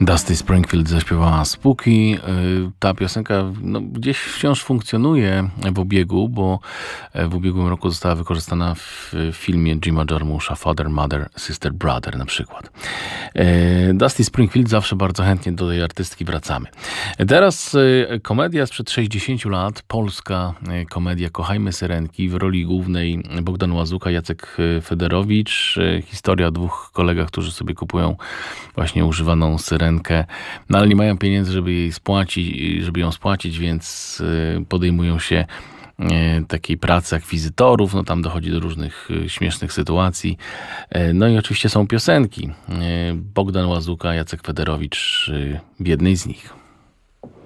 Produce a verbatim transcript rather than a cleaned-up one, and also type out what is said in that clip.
Dusty Springfield zaśpiewała Spooky. Ta piosenka no, gdzieś wciąż funkcjonuje w obiegu, bo w ubiegłym roku została wykorzystana w filmie Jima Jarmusza Father, Mother, Sister, Brother na przykład. Dusty Springfield zawsze bardzo chętnie do tej artystki wracamy. Teraz komedia sprzed sześćdziesięciu lat, polska komedia Kochajmy Syrenki, w roli głównej Bogdan Łazuka, Jacek Federowicz. Historia o dwóch kolegach, którzy sobie kupują właśnie używaną syrenkę, no ale nie mają pieniędzy, żeby jej spłacić, żeby ją spłacić, więc podejmują się takiej pracy akwizytorów, no tam dochodzi do różnych śmiesznych sytuacji. No i oczywiście są piosenki. Bogdan Łazuka, Jacek Federowicz w jednej z nich.